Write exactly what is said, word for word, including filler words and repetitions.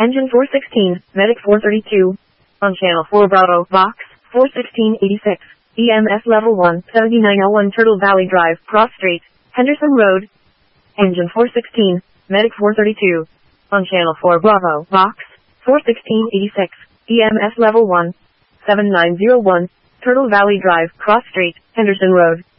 Engine four sixteen, Medic four thirty-two. On channel four Bravo, Box, four sixteen eighty-six. E M S level one, seventy-nine oh one Turtle Valley Drive, Cross Street, Henderson Road. Engine four sixteen, Medic four thirty-two. On channel four Bravo, Box, four sixteen eighty-six. E M S level one, seventy-nine oh one, Turtle Valley Drive, Cross Street, Henderson Road.